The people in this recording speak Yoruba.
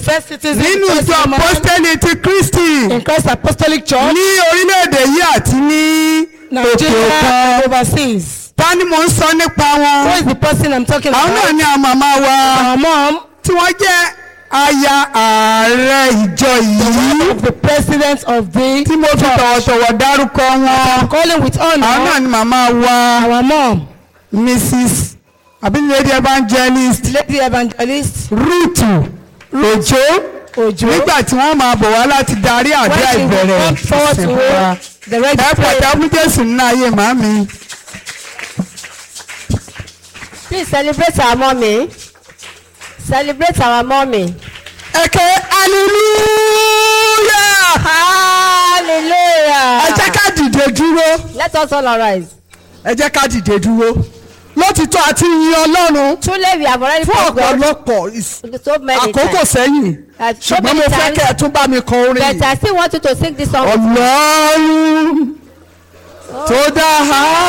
first citizen nínú ìjọ apostoli ti Kristi in Christ Apostolic Church ní orílẹ̀-èdè yìí àti ní òkè Nigeria òkun. and overseas. Ta ni mò ń sọ nípa wọn? Who is the person I'm talking Àwọn náà about? ni àwọn màmá wa Our mom, tí wọ́n jẹ́ aya ààrẹ ìjọ yìí the president of the tí mo fi tọ̀wọ̀tọ̀wọ̀ dárúkọ wọn. calling with Àwọn náà honor. ni màmá wa Our mom, Mrs. Lady Evangelist Lady Evangelist Ruth Òjó. Ojo. Nígbà tí wọ́n máa bọ̀ wá láti darí àdúrà When she will ìbẹ̀rẹ̀ come forward ìsìn wa. to the right Ẹ prayer. pàtàkì fún Jésù nínú ayé màmí. Please celebrate our mommy. Celebrate our mommy. Ẹ̀kẹ́ hallelujah. Hallelujah. Ẹ jẹ́ ká dìde dúró. Let us all arise. Ẹ jẹ́ ká dìde dúró. Lótìtọ́ àti yin Ọlọ́run Truly we have already fún forgotten ọ̀pọ̀lọpọ̀ so many àkókò times. sẹ́yìn. So Ṣùgbọ́n many mo fẹ́ times. kẹ́ ẹ tún bá mi kọ orin But yìí. I still want you to sing this song. Ọlọ́run tó dá